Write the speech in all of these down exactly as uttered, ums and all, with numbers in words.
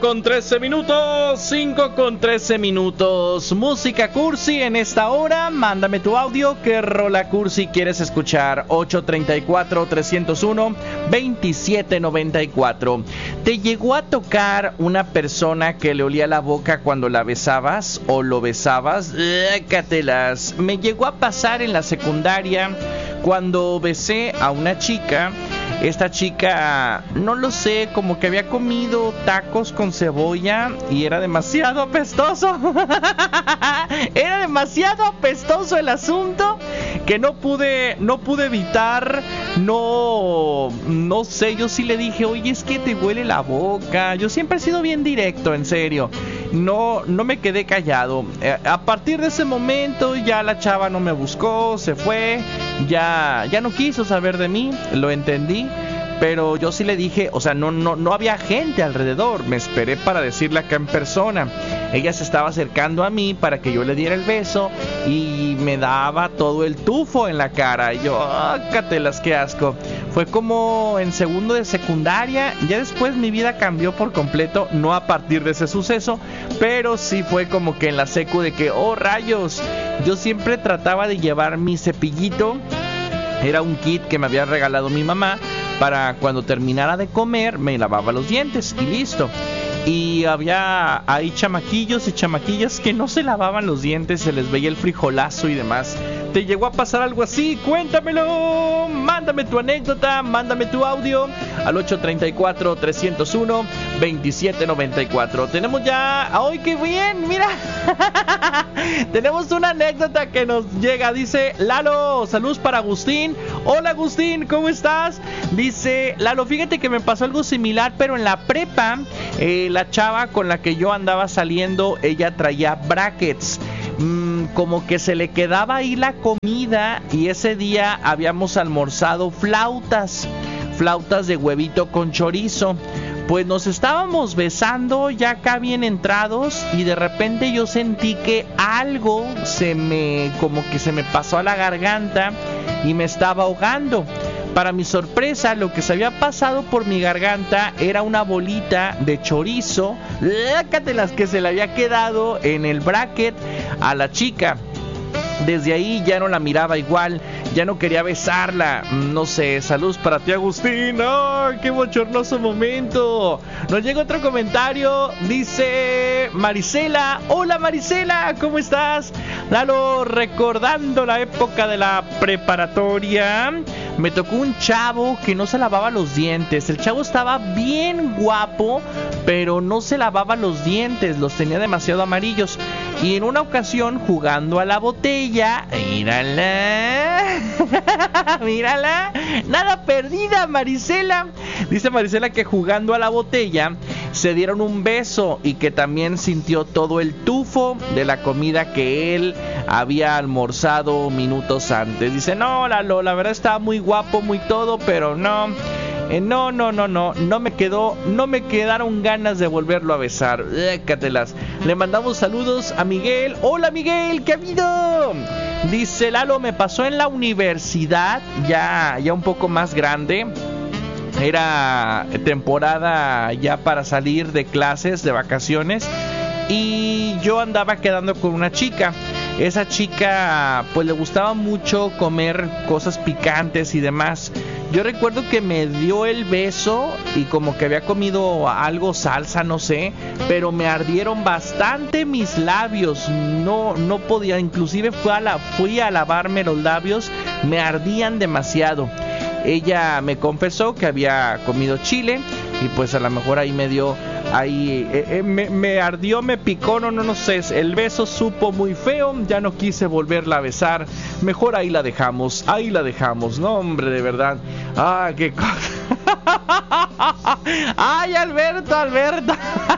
Con trece minutos, cinco con trece minutos. Música cursi en esta hora. Mándame tu audio. ¿Qué rola cursi quieres escuchar? ocho treinta y cuatro, trescientos uno, veintisiete noventa y cuatro. ¿Te llegó a tocar una persona que le olía la boca cuando la besabas o lo besabas? Cátelas. Me llegó a pasar en la secundaria cuando besé a una chica. Esta chica, no lo sé, como que había comido tacos con cebolla y era demasiado apestoso. Era demasiado apestoso el asunto que no pude, no pude evitar, no, no sé, yo sí le dije, oye, es que te huele la boca. Yo siempre he sido bien directo, en serio. No, no me quedé callado. A partir de ese momento ya la chava no me buscó, se fue, ya, ya no quiso saber de mí, lo entendí. Pero yo sí le dije, o sea, no, no, no había gente alrededor. Me esperé para decirle acá en persona. Ella se estaba acercando a mí para que yo le diera el beso y me daba todo el tufo en la cara. Y yo, ¡ah, cátelas, qué asco! Fue como en segundo de secundaria. Ya después mi vida cambió por completo, no a partir de ese suceso, pero sí fue como que en la secu de que, ¡oh, rayos! Yo siempre trataba de llevar mi cepillito. Era un kit que me había regalado mi mamá para cuando terminara de comer me lavaba los dientes y listo. Y había ahí chamaquillos y chamaquillas que no se lavaban los dientes, se les veía el frijolazo y demás. ¿Te llegó a pasar algo así? Cuéntamelo, mándame tu anécdota, mándame tu audio al ocho treinta y cuatro, trescientos uno, veintisiete noventa y cuatro. Tenemos ya, ¡ay, qué bien! Mira, tenemos una anécdota que nos llega, dice Lalo, saludos para Agustín. Hola Agustín, ¿cómo estás? Dice Lalo, fíjate que me pasó algo similar, pero en la prepa, eh, la chava con la que yo andaba saliendo, ella traía brackets. Mm, como que se le quedaba ahí la comida y ese día habíamos almorzado flautas, flautas de huevito con chorizo. Pues nos estábamos besando ya acá bien entrados y de repente yo sentí que algo se me, como que se me pasó a la garganta y me estaba ahogando. Para mi sorpresa, lo que se había pasado por mi garganta era una bolita de chorizo, las que se le había quedado en el bracket a la chica. Desde ahí ya no la miraba igual, ya no quería besarla. No sé, saludos para ti Agustín. ¡Ay, qué bochornoso momento! Nos llega otro comentario, dice Marisela. Hola Marisela, ¿cómo estás? Lalo, recordando la época de la preparatoria, me tocó un chavo que no se lavaba los dientes. El chavo estaba bien guapo, pero no se lavaba los dientes, los tenía demasiado amarillos. Y en una ocasión, jugando a la botella, mírala, mírala, nada perdida Marisela. Dice Marisela que jugando a la botella se dieron un beso y que también sintió todo el tufo de la comida que él había almorzado minutos antes. Dice, no, Lalo, la verdad estaba muy guapo, muy todo, pero no... Eh, no, no, no, no, no me quedó, no me quedaron ganas de volverlo a besar. Décatelas. Le mandamos saludos a Miguel. Hola Miguel, ¿qué ha habido? Dice Lalo, me pasó en la universidad, ya, ya un poco más grande. Era temporada ya para salir de clases, de vacaciones. Y yo andaba quedando con una chica. Esa chica pues le gustaba mucho comer cosas picantes y demás. Yo recuerdo que me dio el beso y como que había comido algo, salsa, no sé, pero me ardieron bastante mis labios. No, no podía, inclusive fui a, la, fui a lavarme los labios, me ardían demasiado. Ella me confesó que había comido chile y pues a lo mejor ahí me dio... Ahí eh, eh, me, me ardió, me picó, no, no, no sé, el beso supo muy feo, ya no quise volverla a besar, mejor ahí la dejamos, ahí la dejamos, no hombre, de verdad, ah, qué cosa, ay, Alberto, Alberto,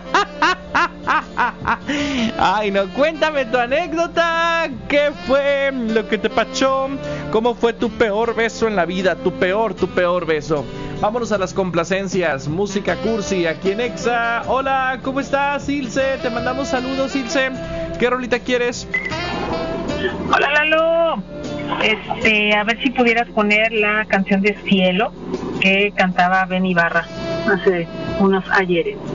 ay, no, cuéntame tu anécdota, ¿qué fue lo que te pachó? ¿Cómo fue tu peor beso en la vida? Tu peor, tu peor beso. Vámonos a las complacencias, música cursi aquí en Exa. Hola, ¿cómo estás, Ilse? Te mandamos saludos, Ilse. ¿Qué rolita quieres? Hola, Lalo. Este, a ver si pudieras poner la canción de Cielo que cantaba Ben Ibarra hace unos ayeres.